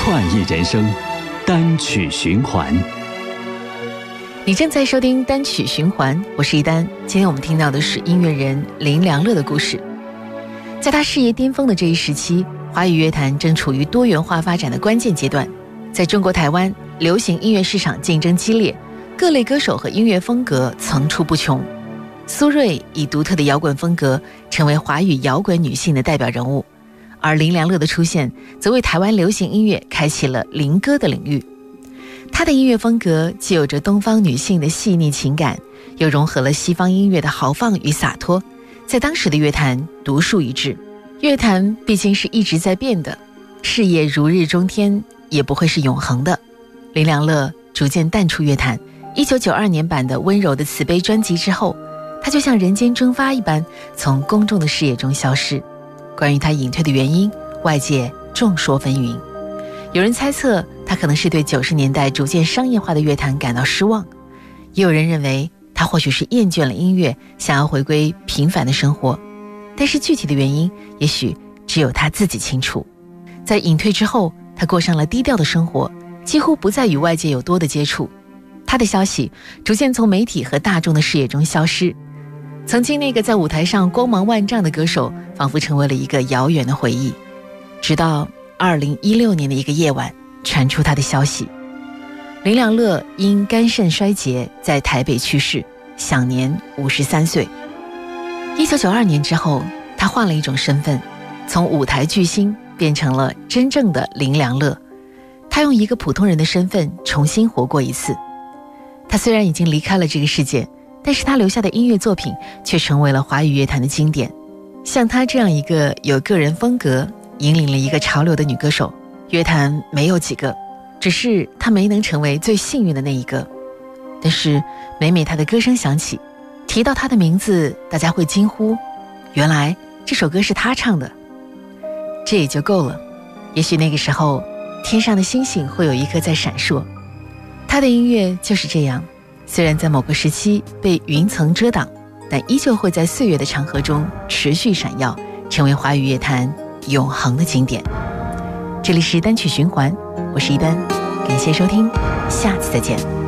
快意人生，单曲循环。 你正在收听单曲循环，我是一丹。今天我们听到的是音乐人林良乐的故事。在他事业巅峰的这一时期，华语乐坛正处于多元化发展的关键阶段。在中国台湾，流行音乐市场竞争激烈，各类歌手和音乐风格层出不穷。苏芮以独特的摇滚风格成为华语摇滚女性的代表人物，而林良乐的出现则为台湾流行音乐开启了灵歌的领域。她的音乐风格既有着东方女性的细腻情感，又融合了西方音乐的豪放与洒脱，在当时的乐坛独树一帜。乐坛毕竟是一直在变的，事业如日中天也不会是永恒的。林良乐逐渐淡出乐坛，1992年版的《温柔的慈悲》专辑之后，他就像人间蒸发一般从公众的视野中消失。关于他隐退的原因，外界众说纷纭。有人猜测他可能是对90年代逐渐商业化的乐坛感到失望，也有人认为他或许是厌倦了音乐，想要回归平凡的生活。但是具体的原因也许只有他自己清楚。在隐退之后，他过上了低调的生活，几乎不再与外界有多的接触。他的消息逐渐从媒体和大众的视野中消失，曾经那个在舞台上光芒万丈的歌手仿佛成为了一个遥远的回忆。直到2016年的一个夜晚，传出他的消息，林良乐因肝肾衰竭在台北去世，享年53岁。1992年之后，他换了一种身份，从舞台巨星变成了真正的林良乐。他用一个普通人的身份重新活过一次。他虽然已经离开了这个世界，但是他留下的音乐作品却成为了华语乐坛的经典。像他这样一个有个人风格，引领了一个潮流的女歌手，乐坛没有几个，只是她没能成为最幸运的那一个。但是每每她的歌声响起，提到她的名字，大家会惊呼，原来这首歌是她唱的。这也就够了。也许那个时候，天上的星星会有一颗在闪烁。她的音乐就是这样，虽然在某个时期被云层遮挡，但依旧会在岁月的长河中持续闪耀，成为华语乐坛永恒的经典。这里是单曲循环，我是一丹，感谢收听，下次再见。